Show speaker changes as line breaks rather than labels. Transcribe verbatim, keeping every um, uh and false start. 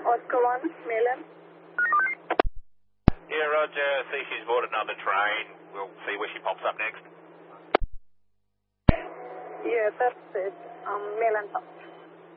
Oscar one, Milan.
Yeah, Roger. See she's boarded another train. We'll see where she pops up next.
Yeah, that's it. Um, Milan.